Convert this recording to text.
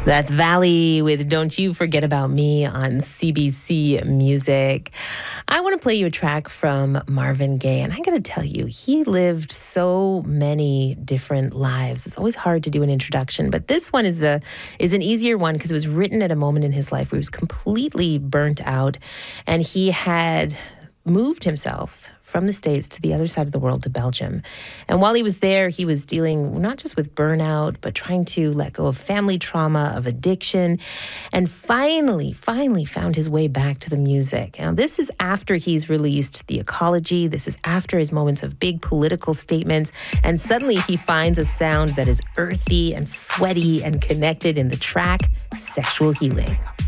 That's Valley with Don't You Forget About Me on CBC Music. I want to play you a track from Marvin Gaye, and I got to tell you, he lived so many different lives. It's always hard to do an introduction, but this one is an easier one because it was written at a moment in his life where he was completely burnt out, and he had moved himself from the States to the other side of the world, to Belgium. And while he was there, he was dealing not just with burnout, but trying to let go of family trauma, of addiction, and finally found his way back to the music. Now, this is after he's released The Ecology. This is after his moments of big political statements. And suddenly he finds a sound that is earthy and sweaty and connected in the track Sexual Healing.